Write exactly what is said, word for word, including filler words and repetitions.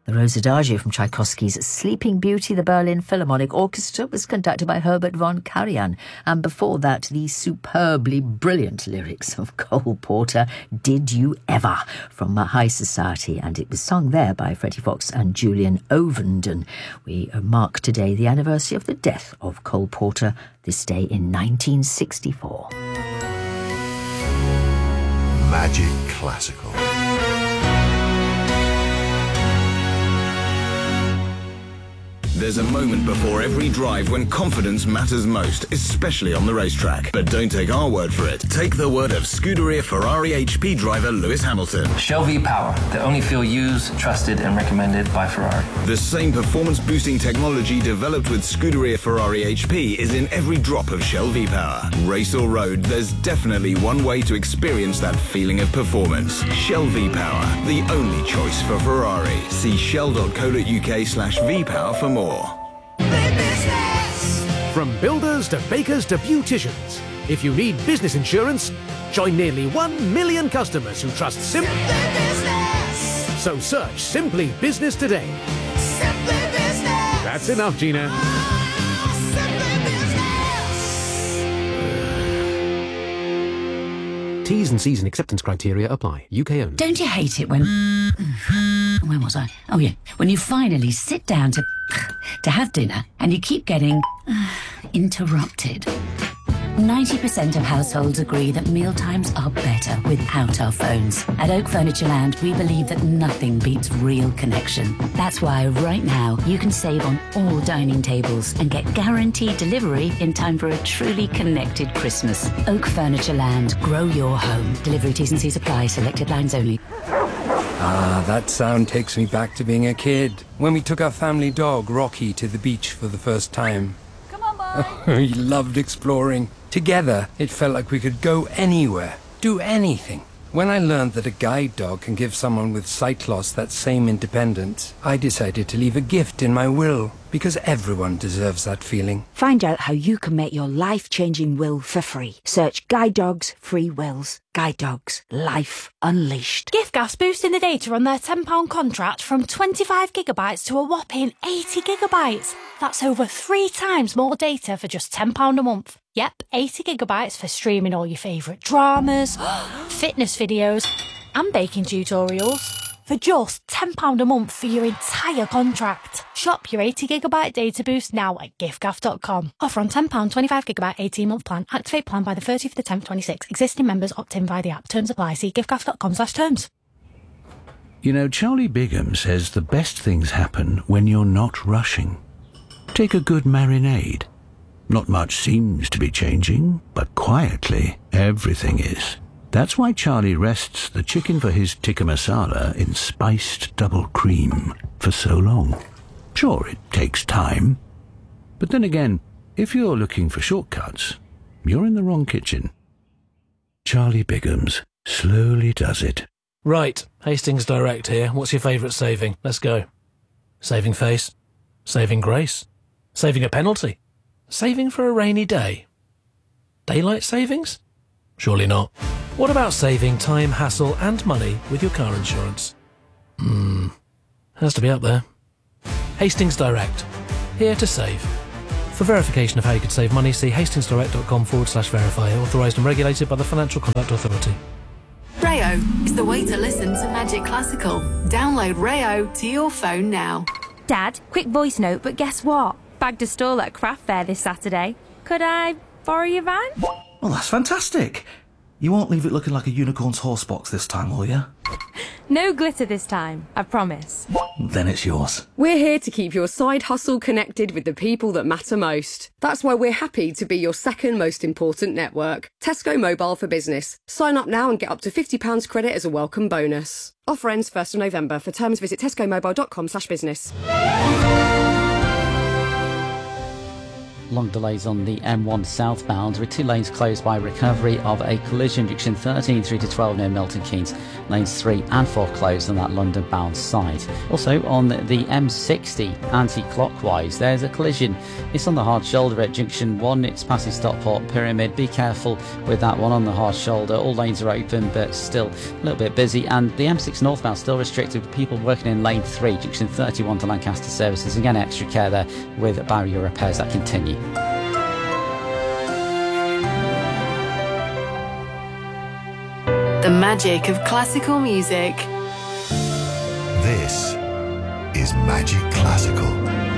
The Rose Adagio from Tchaikovsky's Sleeping Beauty, the Berlin Philharmonic Orchestra, was conducted by Herbert von Karajan. And before that, the superbly brilliant lyrics of Cole Porter, Did You Ever, from High Society, and it was sung there by Freddie Fox and Julian Ovenden. We mark today the anniversary of the death of Cole Porter, this day in nineteen sixty-four. Magic Classical. There's a moment before every drive when confidence matters most, especially on the racetrack. But don't take our word for it. Take the word of Scuderia Ferrari H P driver Lewis Hamilton. Shell V-Power, the only fuel used, trusted and recommended by Ferrari. The same performance-boosting technology developed with Scuderia Ferrari H P is in every drop of Shell V-Power. Race or road, there's definitely one way to experience that feeling of performance. Shell V-Power, the only choice for Ferrari. See shell.co.uk slash V-Power for more. From builders to bakers to beauticians, if you need business insurance, join nearly one million customers who trust Simply Business. So search Simply Business today. Simply Business. That's enough, Gina. T's and C's and acceptance criteria apply. U K only. Don't you hate it when... Where was I? Oh, yeah. When you finally sit down to... to have dinner and you keep getting... interrupted. ninety percent of households agree that mealtimes are better without our phones. At Oak Furniture Land, we believe that nothing beats real connection. That's why right now you can save on all dining tables and get guaranteed delivery in time for a truly connected Christmas. Oak Furniture Land. Grow your home. Delivery T's and C's apply. Selected lines only. Ah, that sound takes me back to being a kid, when we took our family dog, Rocky, to the beach for the first time. Come on, boy. We loved exploring. Together, it felt like we could go anywhere, do anything. When I learned that a guide dog can give someone with sight loss that same independence, I decided to leave a gift in my will, because everyone deserves that feeling. Find out how you can make your life-changing will for free. Search Guide Dogs Free Wills. Guide Dogs. Life Unleashed. Giftgas boosting the data on their ten pound contract from twenty-five gigabytes to a whopping eighty gigabytes. That's over three times more data for just ten pounds a month. Yep, eighty gigabytes for streaming all your favourite dramas, fitness videos and baking tutorials for just ten pounds a month for your entire contract. Shop your eighty gigabyte data boost now at giftgaff dot com. Offer on ten pounds twenty-five gigabyte eighteen month plan. Activate plan by the thirtieth of the tenth twenty-six. Existing members opt in via the app. Terms apply. See giftgaff dot com slash terms. You know, Charlie Bigham says the best things happen when you're not rushing. Take a good marinade. Not much seems to be changing, but quietly, everything is. That's why Charlie rests the chicken for his tikka masala in spiced double cream for so long. Sure, it takes time. But then again, if you're looking for shortcuts, you're in the wrong kitchen. Charlie Bigham's slowly does it. Right, Hastings Direct here. What's your favourite saving? Let's go. Saving face? Saving grace? Saving a penalty? Saving for a rainy day? Daylight savings? Surely not. What about saving time, hassle and money with your car insurance? Hmm, has to be up there. Hastings Direct. Here to save. For verification of how you could save money, see hastingsdirect.com forward slash verify. Authorised and regulated by the Financial Conduct Authority. Rayo is the way to listen to Magic Classical. Download Rayo to your phone now. Dad, quick voice note, but guess what? Bagged a stall at a craft fair this Saturday. Could I borrow your van? Well, that's fantastic. You won't leave it looking like a unicorn's horse box this time, will you? No glitter this time, I promise. Then it's yours. We're here to keep your side hustle connected with the people that matter most. That's why we're happy to be your second most important network. Tesco Mobile for Business. Sign up now and get up to fifty pounds credit as a welcome bonus. Offer ends first of November. For terms, visit tesco mobile dot com slash business. long delays on the M one southbound, with two lanes closed by recovery of a collision. Junction thirteen through to twelve near Milton Keynes. Lanes three and four closed on that London-bound side. Also on the M sixty anti-clockwise, there's a collision. It's on the hard shoulder at Junction one. It's passing Stockport Pyramid. Be careful with that one on the hard shoulder. All lanes are open, but still a little bit busy. And the M six northbound still restricted with people working in lane three, Junction thirty-one to Lancaster services. Again, extra care there with barrier repairs that continue. The magic of classical music. This is Magic Classical.